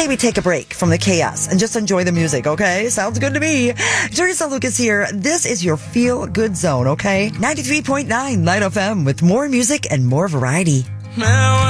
say we take a break from the chaos and just enjoy the music, okay? Sounds good to me. Teresa Lucas here. This is your Feel Good Zone, okay? 93.9 Light FM with more music and more variety. Now